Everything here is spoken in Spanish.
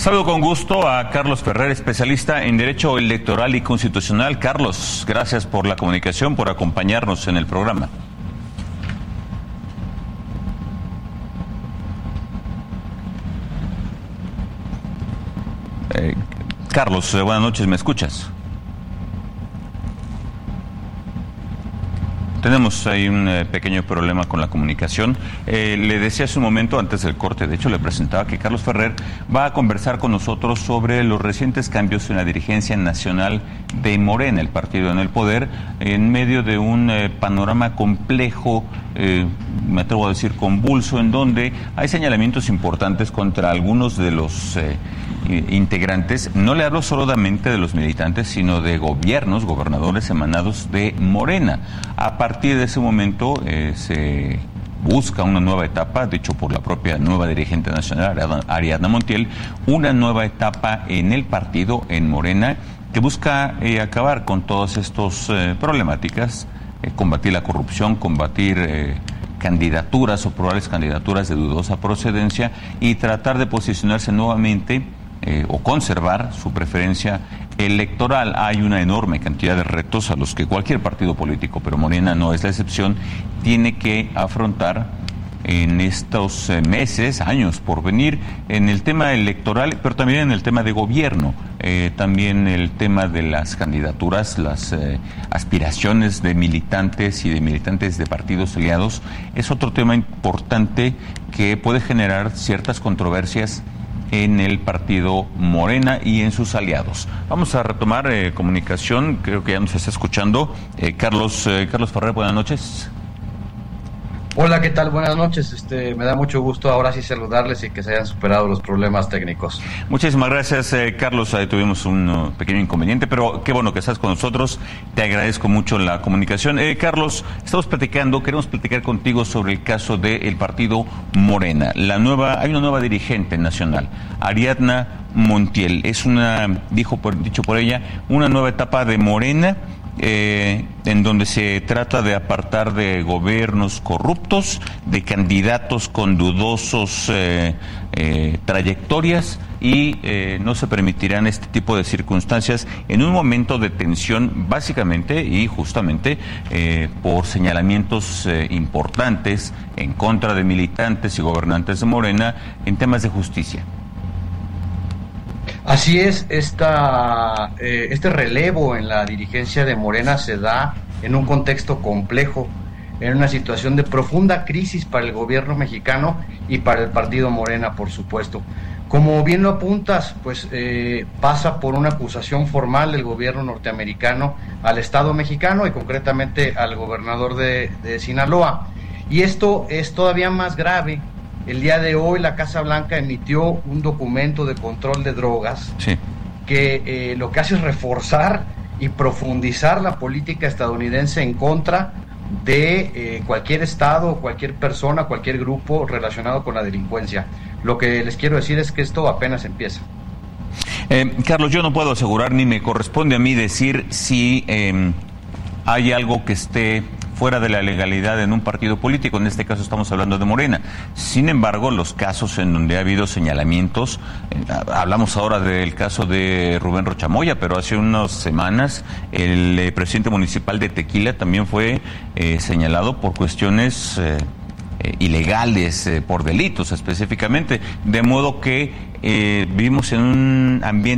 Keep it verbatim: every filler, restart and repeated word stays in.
Saludo con gusto a Carlos Ferrer, especialista en Derecho Electoral y Constitucional. Carlos, gracias por la comunicación, por acompañarnos en el programa. Eh, Carlos, eh, buenas noches, ¿me escuchas? Tenemos ahí un eh, pequeño problema con la comunicación. Eh, le decía hace un momento, antes del corte, de hecho le presentaba que Carlos Ferrer va a conversar con nosotros sobre los recientes cambios en la dirigencia nacional de Morena, el partido en el poder, en medio de un eh, panorama complejo, eh, me atrevo a decir convulso, en donde hay señalamientos importantes contra algunos de los eh, integrantes. No le hablo solamente de los militantes, sino de gobiernos, gobernadores emanados de Morena. A partir de ese momento eh, se busca una nueva etapa, dicho por la propia nueva dirigente nacional, Ariadna Montiel, una nueva etapa en el partido, en Morena, que busca eh, acabar con todas estas eh, problemáticas, eh, combatir la corrupción, combatir eh, candidaturas o probables candidaturas de dudosa procedencia y tratar de posicionarse nuevamente Eh, o conservar su preferencia electoral. Hay una enorme cantidad de retos a los que cualquier partido político, pero Morena no es la excepción, tiene que afrontar en estos eh, meses, años por venir, en el tema electoral, pero también en el tema de gobierno, eh, también el tema de las candidaturas, las eh, aspiraciones de militantes y de militantes de partidos aliados, es otro tema importante que puede generar ciertas controversias en el partido Morena y en sus aliados. Vamos a retomar eh, comunicación, creo que ya nos está escuchando. Eh, Carlos, eh, Carlos Ferrer, buenas noches. Hola, ¿qué tal? Buenas noches. Este, me da mucho gusto ahora sí saludarles y que se hayan superado los problemas técnicos. Muchísimas gracias, eh, Carlos. Ahí tuvimos un uh, pequeño inconveniente, pero qué bueno que estás con nosotros. Te agradezco mucho la comunicación. Eh, Carlos, estamos platicando, queremos platicar contigo sobre el caso del partido Morena. La nueva, hay una nueva dirigente nacional, Ariadna Montiel. Es una, dijo por, dicho por ella, una nueva etapa de Morena, Eh, en donde se trata de apartar de gobiernos corruptos, de candidatos con dudosos eh, eh, trayectorias y eh, no se permitirán este tipo de circunstancias en un momento de tensión, básicamente y justamente eh, por señalamientos eh, importantes en contra de militantes y gobernantes de Morena en temas de justicia. Así es, esta, eh, este relevo en la dirigencia de Morena se da en un contexto complejo, en una situación de profunda crisis para el gobierno mexicano y para el partido Morena, por supuesto. Como bien lo apuntas, pues eh, pasa por una acusación formal del gobierno norteamericano al Estado mexicano y concretamente al gobernador de, de Sinaloa. Y esto es todavía más grave. El día de hoy la Casa Blanca emitió un documento de control de drogas, sí, que eh, lo que hace es reforzar y profundizar la política estadounidense en contra de eh, cualquier estado, cualquier persona, cualquier grupo relacionado con la delincuencia. Lo que les quiero decir es que esto apenas empieza. Eh, Carlos, yo no puedo asegurar ni me corresponde a mí decir si eh, hay algo que esté fuera de la legalidad en un partido político, en este caso estamos hablando de Morena. Sin embargo, los casos en donde ha habido señalamientos, eh, hablamos ahora del caso de Rubén Rocha Moya, pero hace unas semanas el eh, presidente municipal de Tequila también fue eh, señalado por cuestiones eh, eh, ilegales, eh, por delitos específicamente, de modo que eh, vivimos en un ambiente